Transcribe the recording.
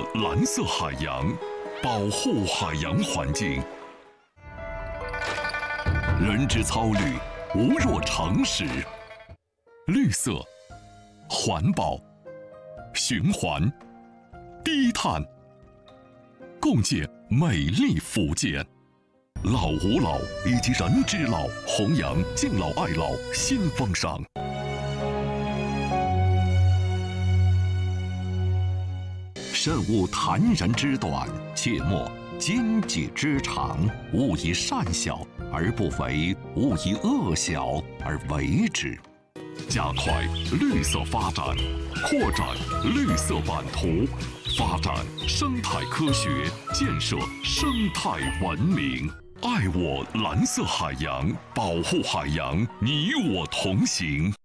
我蓝色海洋，保护海洋环境。人之操虑，无若常识。绿色、环保、循环、低碳，共建美丽福建。老吾老以及人之老，弘扬敬老爱老新风尚。慎勿谈人之短，切莫奸己之长。勿以善小而不为，勿以恶小而为之。加快绿色发展，扩展绿色版图，发展生态科学，建设生态文明。爱我蓝色海洋，保护海洋，你我同行。